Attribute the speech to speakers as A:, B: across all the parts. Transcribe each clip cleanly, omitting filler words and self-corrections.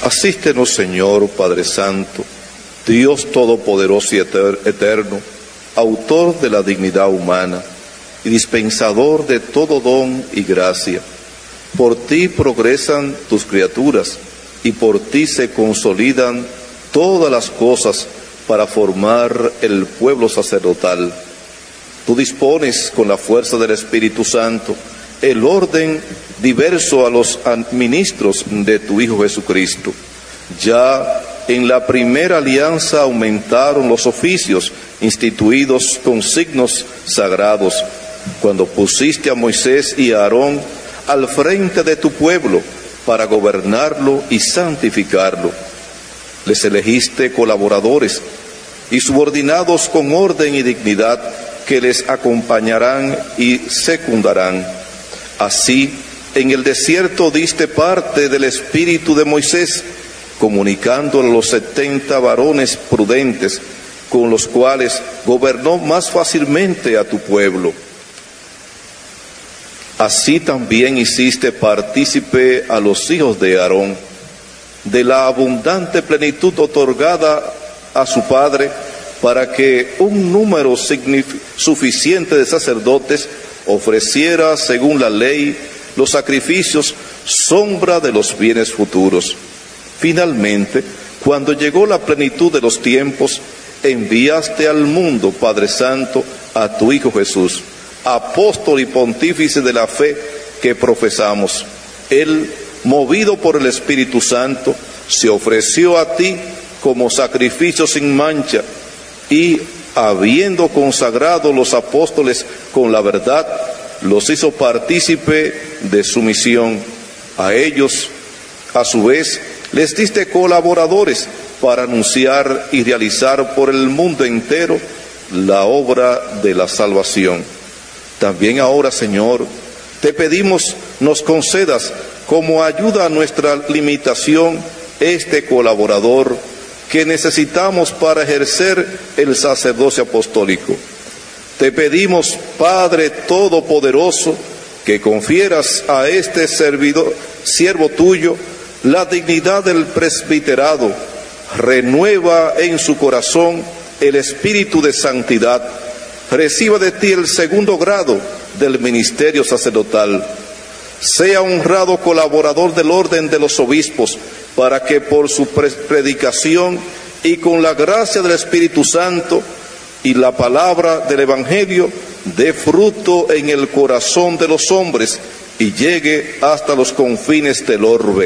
A: Asístenos, Señor, Padre Santo, Dios Todopoderoso y Eterno, autor de la dignidad humana y dispensador de todo don y gracia. Por ti progresan tus criaturas y por ti se consolidan todas las cosas para formar el pueblo sacerdotal. Tú dispones con la fuerza del Espíritu Santo el orden diverso a los ministros de tu Hijo Jesucristo. Ya en la primera alianza aumentaron los oficios instituidos con signos sagrados, cuando pusiste a Moisés y a Aarón al frente de tu pueblo para gobernarlo y santificarlo. Les elegiste colaboradores y subordinados con orden y dignidad que les acompañarán y secundarán. Así, en el desierto diste parte del espíritu de Moisés, comunicándole a los 70 varones prudentes, con los cuales gobernó más fácilmente a tu pueblo. Así también hiciste partícipe a los hijos de Aarón de la abundante plenitud otorgada a su padre, para que un número suficiente de sacerdotes ofreciera según la ley los sacrificios, sombra de los bienes futuros. Finalmente, cuando llegó la plenitud de los tiempos, enviaste al mundo, Padre Santo, a tu Hijo Jesús, apóstol y pontífice de la fe que profesamos. Él, movido por el Espíritu Santo, se ofreció a ti como sacrificio sin mancha y, habiendo consagrado los apóstoles con la verdad, los hizo partícipe de su misión. A ellos, a su vez, les diste colaboradores para anunciar y realizar por el mundo entero la obra de la salvación. También ahora, Señor, te pedimos nos concedas como ayuda a nuestra limitación este colaborador que necesitamos para ejercer el sacerdocio apostólico. Te pedimos, Padre Todopoderoso, que confieras a este siervo tuyo la dignidad del presbiterado. Renueva en su corazón el espíritu de santidad. Reciba de ti el segundo grado del ministerio sacerdotal. Sea honrado colaborador del orden de los obispos, para que por su predicación y con la gracia del Espíritu Santo y la palabra del Evangelio dé fruto en el corazón de los hombres y llegue hasta los confines del orbe.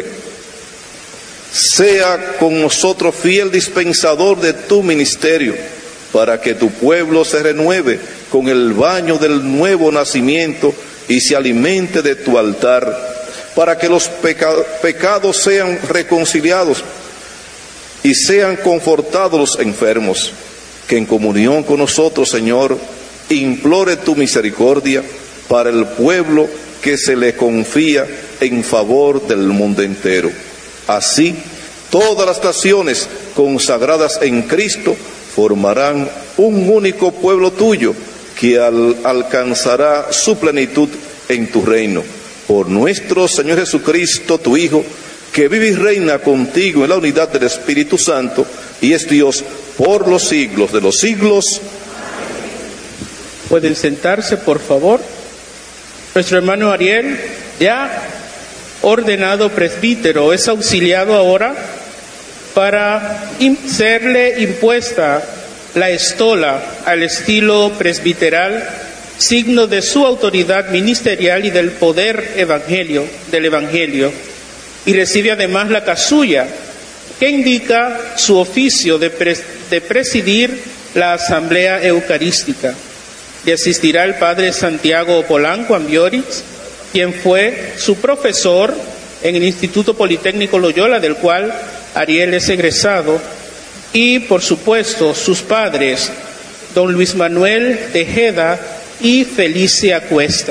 A: Sea con nosotros fiel dispensador de tu ministerio, para que tu pueblo se renueve con el baño del nuevo nacimiento y se alimente de tu altar, para que los pecados sean reconciliados y sean confortados los enfermos. Que en comunión con nosotros, Señor, implore tu misericordia para el pueblo que se le confía en favor del mundo entero. Así, todas las naciones consagradas en Cristo formarán un único pueblo tuyo que alcanzará su plenitud en tu reino. Por nuestro Señor Jesucristo, tu Hijo, que vive y reina contigo en la unidad del Espíritu Santo y es Dios por los siglos de los siglos.
B: Pueden sentarse, por favor. Nuestro hermano Ariel, ya ordenado presbítero, es auxiliado ahora para serle impuesta la estola al estilo presbiteral, signo de su autoridad ministerial y del poder del Evangelio, y recibe además la casulla, que indica su oficio de presidir la Asamblea Eucarística. Le asistirá el padre Santiago Polanco Ambioris, quien fue su profesor en el Instituto Politécnico Loyola, del cual Ariel es egresado, y por supuesto sus padres, don Luis Manuel Tejeda y Felicia Cuesta.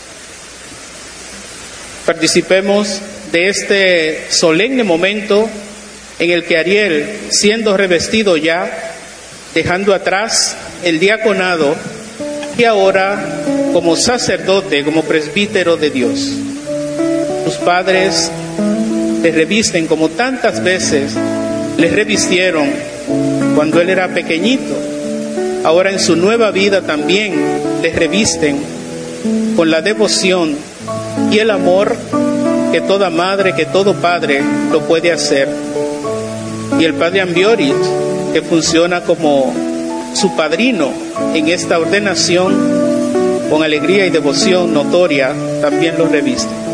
B: Participemos de este solemne momento en el que Ariel, siendo revestido ya, dejando atrás el diaconado, y ahora como sacerdote, como presbítero de Dios. Sus padres le revisten como tantas veces les revistieron cuando él era pequeñito. Ahora en su nueva vida también les revisten con la devoción y el amor que toda madre, que todo padre lo puede hacer. Y el padre Ambioris, que funciona como su padrino en esta ordenación, con alegría y devoción notoria, también lo reviste.